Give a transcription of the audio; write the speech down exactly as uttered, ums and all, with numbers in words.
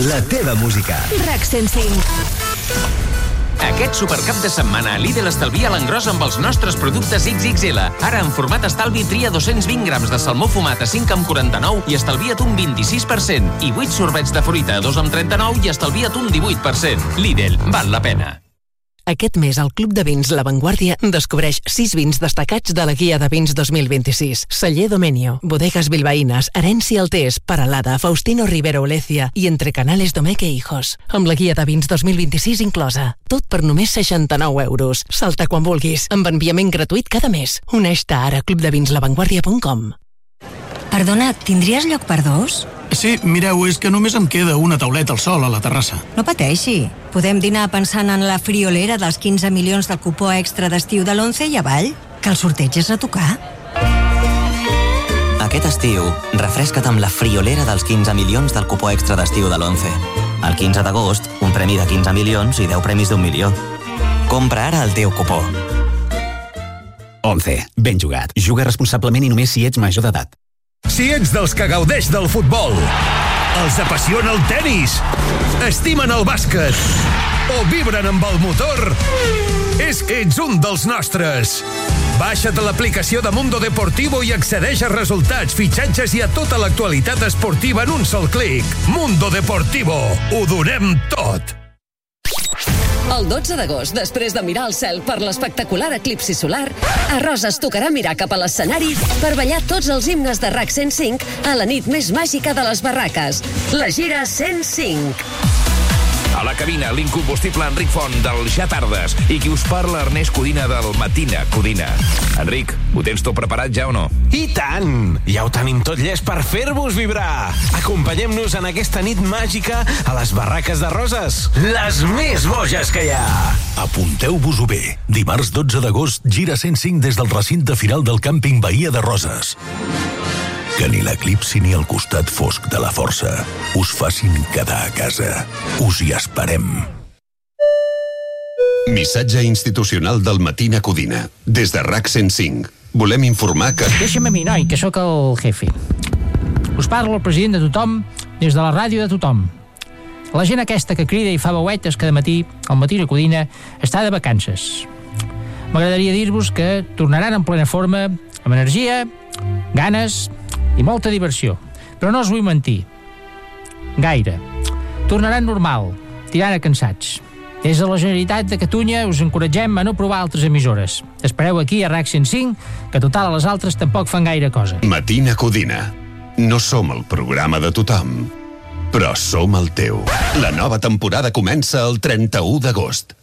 la teva música. RAC cent cinc. Aquest supercap de setmana Lidl estalvia l'engròs amb els nostres productes ics ics ele. Ara, en format estalvi, tria dos-cents vint grams de salmó fumat a cinc coma quaranta-nou i estalvia't un vint-i-sis per cent. I vuit sorbets de fruita a dos coma trenta-nou i estalvia't un divuit per cent. Lidl, val la pena. Aquest mes al Club de Vins La Vanguardia descobreix sis vins destacats de la Guia de Vins dos mil vint-i-sis. Celler Domenio, Bodegas Bilbaínas, Herència Altés, Paralada, Faustino Rivero Olecia i Entre Canales Domeque Hijos. Amb la Guia de Vins dos mil vint-i-sis inclosa. Tot per només seixanta-nou euros. Salta quan vulguis, amb enviament gratuït cada mes. Uneix-te ara a club de vins la vanguardia punt com. Perdona, tindries lloc per dos? Sí, mireu, és que només em queda una tauleta al sol a la terrassa. No pateixi. Podem dinar pensant en la friolera dels quinze milions del cupó extra d'estiu de l'onze i avall, que el sorteig és a tocar. Aquest estiu, refresca't amb la friolera dels quinze milions del cupó extra d'estiu de l'onze. El quinze d'agost, un premi de quinze milions i deu premis d'un milió. Compra ara el teu cupó. onze. Ben jugat. Juga responsablement i només si ets major d'edat. Si ets dels que gaudeix del futbol, els apassiona el tennis, estimen el bàsquet o vibren amb el motor, és que ets un dels nostres. Baixa't a l'aplicació de Mundo Deportivo i accedeix a resultats, fitxatges i a tota l'actualitat esportiva en un sol clic. Mundo Deportivo. Ho donem tot. El dotze d'agost, després de mirar el cel per l'espectacular eclipsi solar, a Roses tocarà mirar cap a l'escenari per ballar tots els himnes de RAC cent cinc a la nit més màgica de les barraques, la Gira cent cinc. A la cabina, l'incombustible Enric Font del Ja Tardes i qui us parla, Ernest Codina del Matina Codina. Enric, ho tens tot preparat ja o no? I tant! Ja ho tenim tot llest per fer-vos vibrar! Acompanyem-nos en aquesta nit màgica a les barraques de Roses, les més boges que hi ha! Apunteu-vos-ho bé. Dimarts dotze d'agost, Gira cent cinc des del recinte firal del càmping Bahia de Roses. Que ni l'eclipsi ni el costat fosc de la força us facin quedar a casa. Us hi esperem. Missatge institucional del Matina Codina. Des de RAC cent cinc. Volem informar que... Deixa'm a mi, noi, que sóc el jefe. Us parla el president de tothom des de la ràdio de tothom. La gent aquesta que crida i fa veuetes cada matí al Matina Codina està de vacances. M'agradaria dir-vos que tornaran en plena forma, amb energia, ganes i molta diversió. Però no us vull mentir. Gaire. Tornaran normal, tirant a cansats. Des de la Generalitat de Catalunya us encoratgem a no provar altres emissores. Espereu aquí a RAC cent cinc, que total a les altres tampoc fan gaire cosa. Matina Codina. No som el programa de tothom, però som el teu. La nova temporada comença el trenta-u d'agost.